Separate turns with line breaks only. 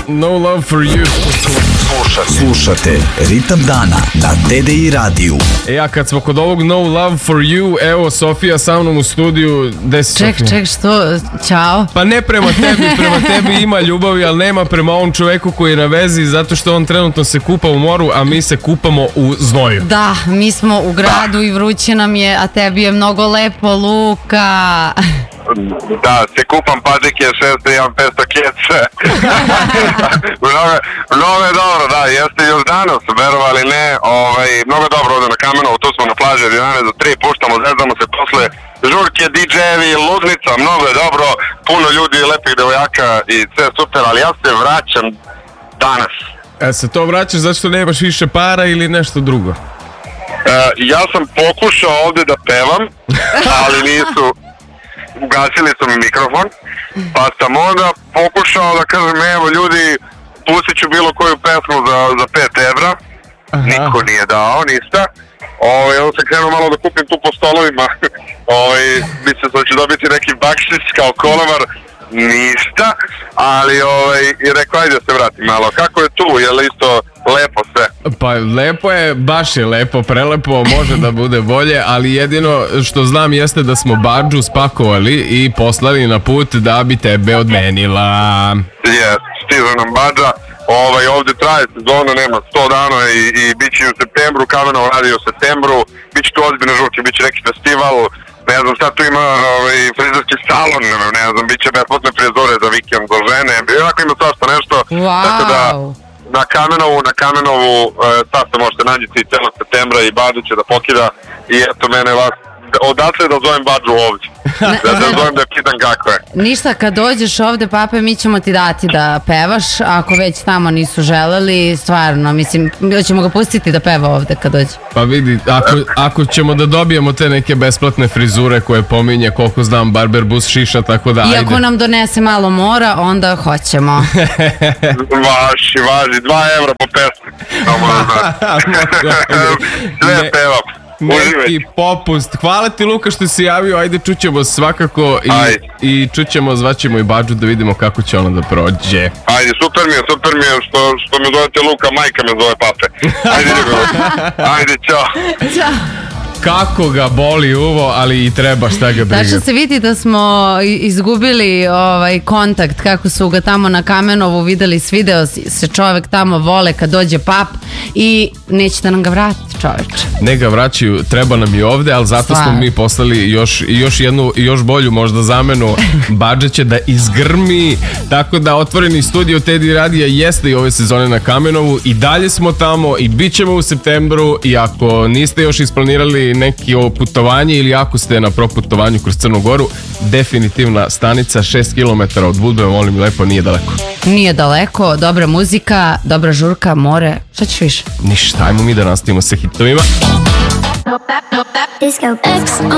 No Love For You.
Slušate Ritam dana na TDI radiju.
A kad smo kod ovog No Love For You, evo Sofija sa mnom u studiju. Gde si, Sofija?
Ček, što? Ćao.
Pa ne prema tebi ima ljubavi, ali nema prema ovom čoveku koji je na vezi, zato što on trenutno se kupa u moru, a mi se kupamo u znoju.
Da, mi smo u gradu i vruće nam je, a tebi je mnogo lepo, Luka.
Da, se kupam padike, 600, imam 500 kjece. Mnogo je dobro, da, jeste još danas, verovali ne, mnogo je dobro ovdje na Kamenovu, tu smo na plaži od 11 do 3, puštamo, zvezdamo se posle žurke, DJ-evi, ludnica, mnogo je dobro, puno ljudi, lepih devojaka i sve super, ali ja se vraćam danas.
Se to vraćaš zato što nemaš više para ili nešto drugo?
Ja sam pokušao ovdje da pevam, ali nisu... Ugasili su mi mikrofon, pa sam onda pokušao da kažem, evo ljudi, pustit ću bilo koju pesmu za 5 evra. Niko nije dao, ništa. Onda sam krenuo malo da kupim tu po stolovima. Mislim da ću dobiti neki bakšiš kao kolovar. Ništa, ali i rekao, ajde se vratim malo. Kako je tu, je li isto lepo sve?
Pa lepo je, baš je lepo, prelepo, može da bude bolje, ali jedino što znam jeste da smo badžu spakovali i poslali na put da bi tebe odmenila.
Stiže nam badža, ovdje traje sezona, nema 100 dana i bit će u septembru, Kamenovo radi u septembru, bit će tu ozbiljne žurke, bit će neki festival. Ne znam, sad tu ima frizerski salon, ne znam, bit će besplatne frizure za vikend, za žene, onako ima svašta nešto.
Wow.
Tako da, na Kamenovu sad se možete nađiti celog septembra i Badžu će da pokida i eto mene vas, odatle da zovem Badžu ovdje, da zovem da pitan kako je.
Ništa, kad dođeš ovde, pape, mi ćemo ti dati da pevaš, ako već tamo nisu želeli, stvarno, mislim, ćemo ga pustiti da peva ovde kad dođe.
Pa vidi, ako ćemo da dobijemo te neke besplatne frizure koje pominje, koliko znam, Barber Bus šiša, tako da ajde.
I ako nam donese malo mora, onda hoćemo.
Važi, 2 evra po pesmi. Sve pevam.
Neki popust. Hvala ti, Luka, što si javio. Ajde, čućemo svakako i čućemo, zvaćemo i Badžu da vidimo kako će ono da prođe.
Ajde, super mi je što me zovete Luka, majka me zove pape. Ajde, čao.
Ćao.
Kako ga boli uvo, ali i treba, šta ga briga.
Znači se vidi da smo izgubili kontakt, kako su ga tamo na Kamenovu videli, svideo se čovek tamo, vole kad dođe pap i neće da nam ga vrati čoveč. Ne ga vraćaju, treba nam i ovde, ali zato smo mi poslali još jednu, još bolju možda zamenu. Badža će da izgrmi, tako da otvoreni studio TDI radija jeste i ove sezone na Kamenovu i dalje smo tamo i bit ćemo u septembru i ako niste još isplanirali neki putovanje ili ako ste na proputovanju kroz Crnu Goru, definitivna stanica 6 km od Budve, molim lepo, nije daleko. Nije daleko, dobra muzika, dobra žurka, more, šta ćeš više? Ništa, ajmo mi da nastavimo sa hitovima.